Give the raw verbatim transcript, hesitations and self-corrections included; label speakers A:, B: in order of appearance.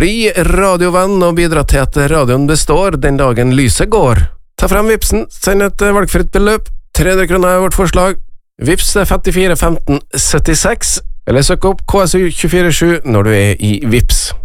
A: Bli radiovenn og bidra til at radioen består den dagen lyset går. Ta frem vipsen, send et valgfritt beløp, tre hundre kroner er vårt forslag. Vips er femtifire femten syttiseks, eller søk opp K S U to fire sju når du er i Vips.